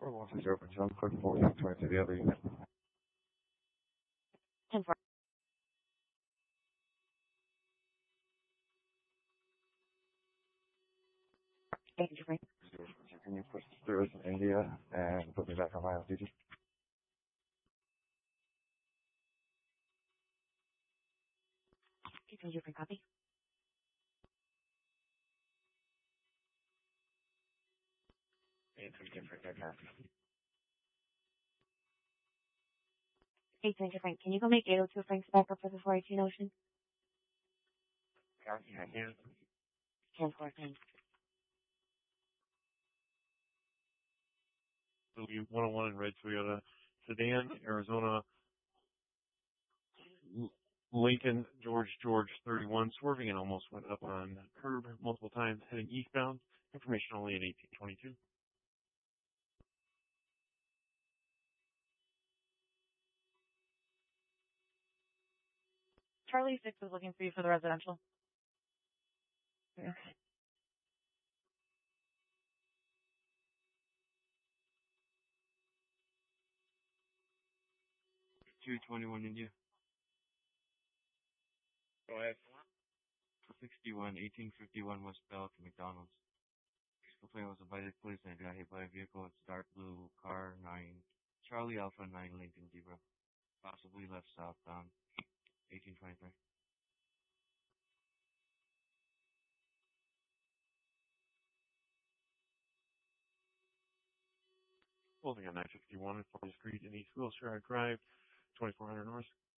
4160 open, John, code 4620 to the other unit. 10-4. Agent Frank. Can you push through in India and put me back on my own duty? Agent Frank, copy. Agent Frank, I can't. Agent Frank, can you go make 802 Frank's back up for the 418 Ocean? I can't. 10-4, thanks. W101 in red Toyota sedan, Arizona, Lincoln, George 31, swerving and almost went up on curb multiple times, heading eastbound. Information only at 1822. Charlie 6 is looking for you for the residential. Okay. 221 India. Go ahead. 61, 1851 West Bell to McDonald's. Complaint was invited police and got hit by a vehicle. It's dark blue car 9, Charlie Alpha 9 Lincoln Zebra. Possibly left southbound, 1823. Holding on 961 in 40th Street in East Wilshire Drive, 2400 North.